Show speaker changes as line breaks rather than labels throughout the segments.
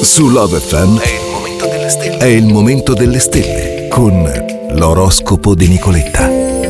Su Love FM è il momento delle stelle. È il momento delle stelle con l'oroscopo di Nicoletta.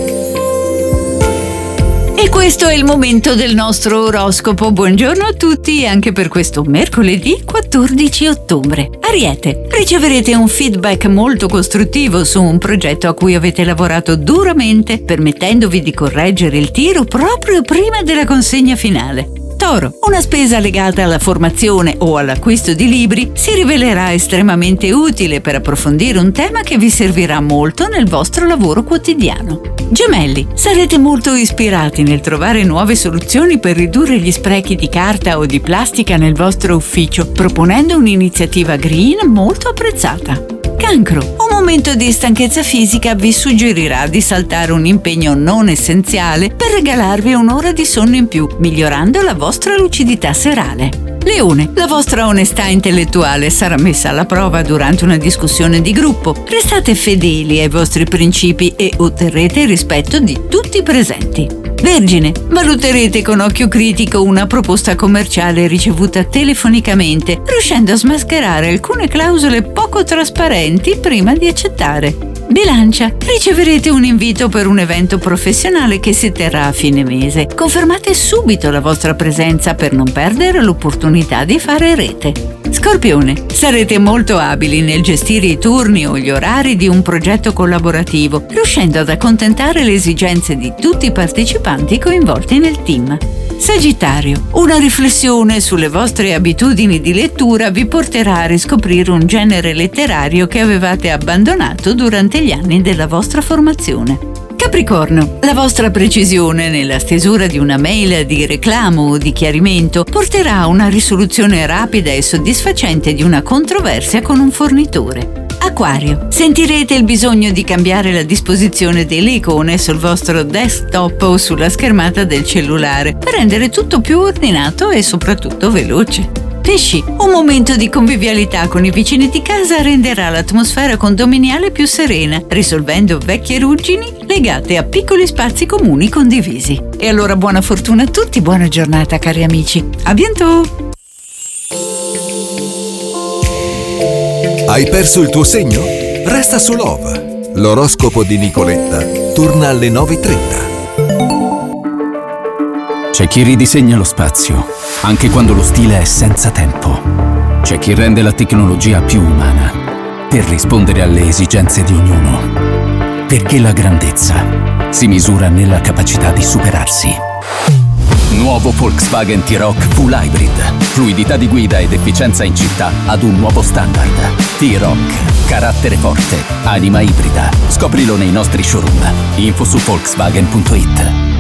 E questo è il momento del nostro oroscopo. Buongiorno a tutti, anche per questo mercoledì 14 ottobre. Ariete, riceverete un feedback molto costruttivo su un progetto a cui avete lavorato duramente, permettendovi di correggere il tiro proprio prima della consegna finale. Toro, una spesa legata alla formazione o all'acquisto di libri si rivelerà estremamente utile per approfondire un tema che vi servirà molto nel vostro lavoro quotidiano. Gemelli, sarete molto ispirati nel trovare nuove soluzioni per ridurre gli sprechi di carta o di plastica nel vostro ufficio, proponendo un'iniziativa green molto apprezzata. Cancro, un momento di stanchezza fisica vi suggerirà di saltare un impegno non essenziale per regalarvi un'ora di sonno in più, migliorando la vostra lucidità serale. Leone, la vostra onestà intellettuale sarà messa alla prova durante una discussione di gruppo. Restate fedeli ai vostri principi e otterrete il rispetto di tutti i presenti. Vergine, valuterete con occhio critico una proposta commerciale ricevuta telefonicamente, riuscendo a smascherare alcune clausole poco trasparenti prima di accettare. Bilancia, riceverete un invito per un evento professionale che si terrà a fine mese. Confermate subito la vostra presenza per non perdere l'opportunità di fare rete. Scorpione, sarete molto abili nel gestire i turni o gli orari di un progetto collaborativo, riuscendo ad accontentare le esigenze di tutti i partecipanti coinvolti nel team. Sagittario, una riflessione sulle vostre abitudini di lettura vi porterà a riscoprire un genere letterario che avevate abbandonato durante gli anni della vostra formazione. Capricorno, la vostra precisione nella stesura di una mail di reclamo o di chiarimento porterà a una risoluzione rapida e soddisfacente di una controversia con un fornitore. Acquario, sentirete il bisogno di cambiare la disposizione delle icone sul vostro desktop o sulla schermata del cellulare per rendere tutto più ordinato e soprattutto veloce. Pesci, un momento di convivialità con i vicini di casa renderà l'atmosfera condominiale più serena, risolvendo vecchie ruggini legate a piccoli spazi comuni condivisi. E allora buona fortuna a tutti, buona giornata cari amici. A bientôt!
Hai perso il tuo segno? Resta su Love. L'oroscopo di Nicoletta torna alle 9:30.
C'è chi ridisegna lo spazio, anche quando lo stile è senza tempo. C'è chi rende la tecnologia più umana, per rispondere alle esigenze di ognuno. Perché la grandezza si misura nella capacità di superarsi. Nuovo Volkswagen T-Roc Full Hybrid. Fluidità di guida ed efficienza in città ad un nuovo standard. T-Roc. Carattere forte. Anima ibrida. Scoprilo nei nostri showroom. Info su Volkswagen.it.